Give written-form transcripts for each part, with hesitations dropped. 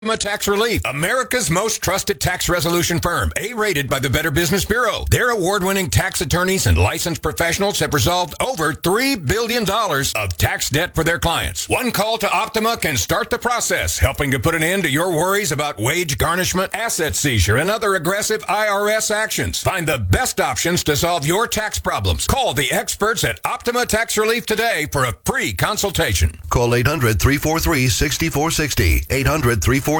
Tax Relief, America's most trusted tax resolution firm, A-rated by the Better Business Bureau. Their award-winning tax attorneys and licensed professionals have resolved over $3 billion of tax debt for their clients. One call to Optima can start the process, helping to put an end to your worries about wage garnishment, asset seizure, and other aggressive IRS actions. Find the best options to solve your tax problems. Call the experts at Optima Tax Relief today for a free consultation. Call 800-343-6460. 800-343-6460.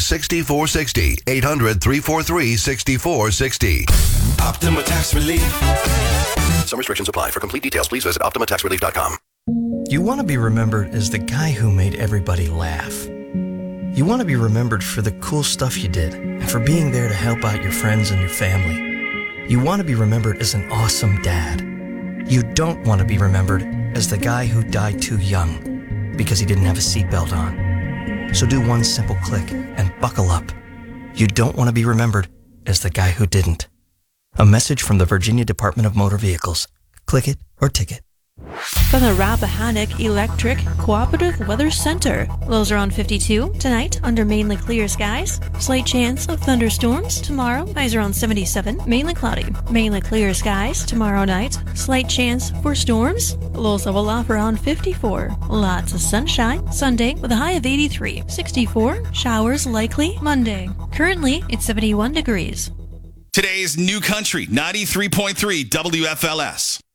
800-343-6460. Optima Tax Relief. Some restrictions apply. For complete details, please visit OptimaTaxRelief.com. You want to be remembered as the guy who made everybody laugh. You want to be remembered for the cool stuff you did and for being there to help out your friends and your family. You want to be remembered as an awesome dad. You don't want to be remembered as the guy who died too young because he didn't have a seatbelt on. So do one simple click and buckle up. You don't want to be remembered as the guy who didn't. A message from the Virginia Department of Motor Vehicles. Click it or ticket. From the Rappahannock Electric Cooperative Weather Center. Lows around 52 tonight under mainly clear skies. Slight chance of thunderstorms tomorrow. Highs around 77. Mainly cloudy. Mainly clear skies tomorrow night. Slight chance for storms. Lows level off around 54. Lots of sunshine Sunday with a high of 83. 64. Showers likely Monday. Currently it's 71 degrees. Today's New Country 93.3 WFLS.